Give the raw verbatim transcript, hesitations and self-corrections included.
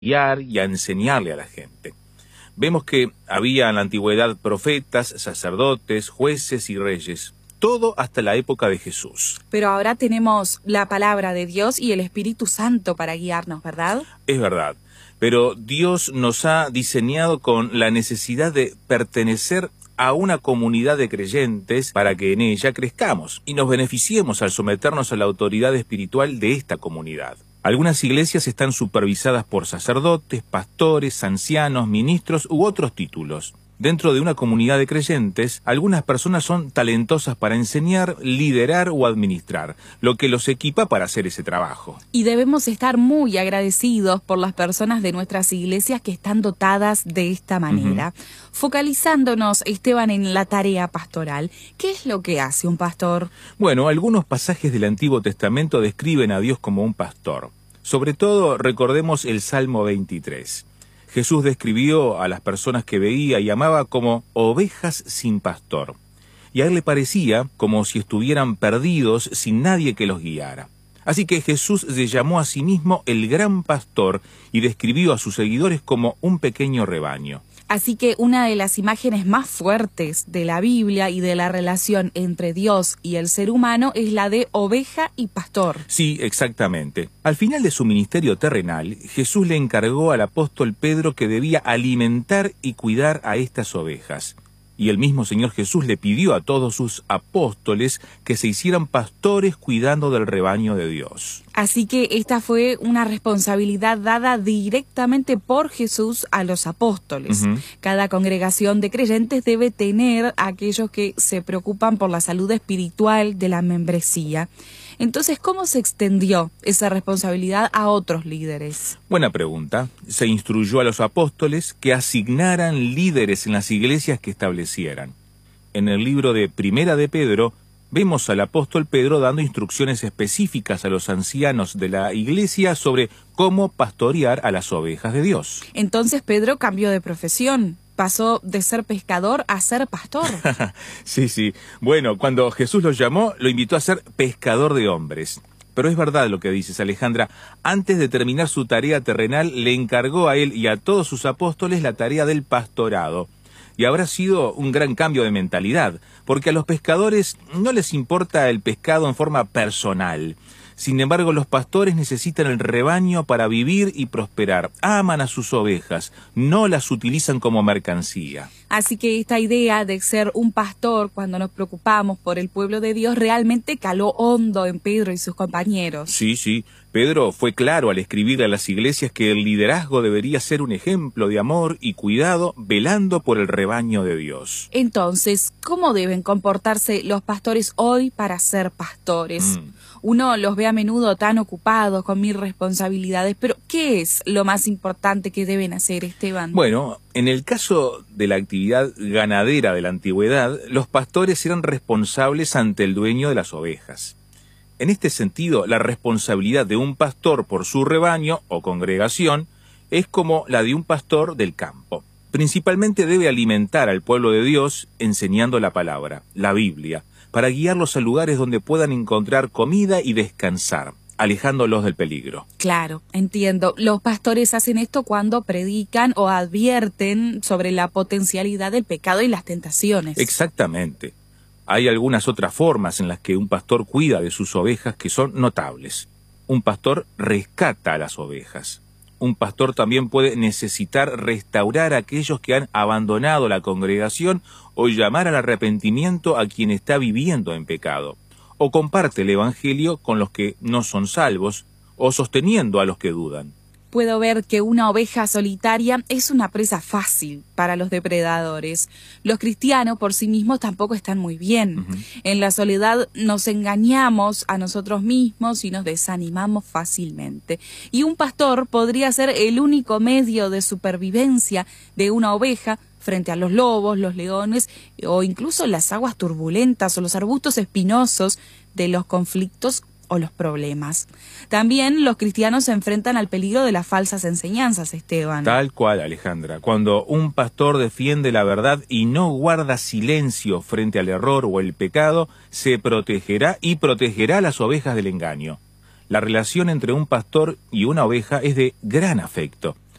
guiar y a enseñarle a la gente. Vemos que había en la antigüedad profetas, sacerdotes, jueces y reyes, todo hasta la época de Jesús. Pero ahora tenemos la palabra de Dios y el Espíritu Santo para guiarnos, ¿verdad? Es verdad, pero Dios nos ha diseñado con la necesidad de pertenecer a una comunidad de creyentes para que en ella crezcamos y nos beneficiemos al someternos a la autoridad espiritual de esta comunidad. Algunas iglesias están supervisadas por sacerdotes, pastores, ancianos, ministros u otros títulos. Dentro de una comunidad de creyentes, algunas personas son talentosas para enseñar, liderar o administrar, lo que los equipa para hacer ese trabajo. Y debemos estar muy agradecidos por las personas de nuestras iglesias que están dotadas de esta manera. Uh-huh. Focalizándonos, Esteban, en la tarea pastoral, ¿qué es lo que hace un pastor? Bueno, algunos pasajes del Antiguo Testamento describen a Dios como un pastor. Sobre todo, recordemos el Salmo veintitrés. Jesús describió a las personas que veía y amaba como ovejas sin pastor. Y a él le parecía como si estuvieran perdidos sin nadie que los guiara. Así que Jesús se llamó a sí mismo el gran pastor y describió a sus seguidores como un pequeño rebaño. Así que una de las imágenes más fuertes de la Biblia y de la relación entre Dios y el ser humano es la de oveja y pastor. Sí, exactamente. Al final de su ministerio terrenal, Jesús le encargó al apóstol Pedro que debía alimentar y cuidar a estas ovejas. Y el mismo Señor Jesús le pidió a todos sus apóstoles que se hicieran pastores cuidando del rebaño de Dios. Así que esta fue una responsabilidad dada directamente por Jesús a los apóstoles. Uh-huh. Cada congregación de creyentes debe tener a aquellos que se preocupan por la salud espiritual de la membresía. Entonces, ¿cómo se extendió esa responsabilidad a otros líderes? Buena pregunta. Se instruyó a los apóstoles que asignaran líderes en las iglesias que establecieran. En el libro de Primera de Pedro, vemos al apóstol Pedro dando instrucciones específicas a los ancianos de la iglesia sobre cómo pastorear a las ovejas de Dios. Entonces Pedro cambió de profesión. Pasó de ser pescador a ser pastor. Sí, sí. Bueno, cuando Jesús lo llamó, lo invitó a ser pescador de hombres. Pero es verdad lo que dices, Alejandra. Antes de terminar su tarea terrenal, le encargó a él y a todos sus apóstoles la tarea del pastorado. Y habrá sido un gran cambio de mentalidad, porque a los pescadores no les importa el pescado en forma personal. Sin embargo, los pastores necesitan el rebaño para vivir y prosperar. Aman a sus ovejas, no las utilizan como mercancía. Así que esta idea de ser un pastor cuando nos preocupamos por el pueblo de Dios realmente caló hondo en Pedro y sus compañeros. Sí, sí. Pedro fue claro al escribir a las iglesias que el liderazgo debería ser un ejemplo de amor y cuidado, velando por el rebaño de Dios. Entonces, ¿cómo deben comportarse los pastores hoy para ser pastores? Mm. Uno los ve a menudo tan ocupados con mil responsabilidades, pero ¿qué es lo más importante que deben hacer, Esteban? Bueno, en el caso de la actividad ganadera de la antigüedad, los pastores eran responsables ante el dueño de las ovejas. En este sentido, la responsabilidad de un pastor por su rebaño o congregación es como la de un pastor del campo. Principalmente debe alimentar al pueblo de Dios enseñando la palabra, la Biblia, para guiarlos a lugares donde puedan encontrar comida y descansar, alejándolos del peligro. Claro, entiendo. Los pastores hacen esto cuando predican o advierten sobre la potencialidad del pecado y las tentaciones. Exactamente. Hay algunas otras formas en las que un pastor cuida de sus ovejas que son notables. Un pastor rescata a las ovejas. Un pastor también puede necesitar restaurar a aquellos que han abandonado la congregación o llamar al arrepentimiento a quien está viviendo en pecado. O comparte el evangelio con los que no son salvos o sosteniendo a los que dudan. Puedo ver que una oveja solitaria es una presa fácil para los depredadores. Los cristianos por sí mismos tampoco están muy bien. Uh-huh. En la soledad nos engañamos a nosotros mismos y nos desanimamos fácilmente. Y un pastor podría ser el único medio de supervivencia de una oveja frente a los lobos, los leones o incluso las aguas turbulentas o los arbustos espinosos de los conflictos o los problemas. También los cristianos se enfrentan al peligro de las falsas enseñanzas, Esteban. Tal cual, Alejandra. Cuando un pastor defiende la verdad y no guarda silencio frente al error o el pecado, se protegerá y protegerá a las ovejas del engaño. La relación entre un pastor y una oveja es de gran afecto.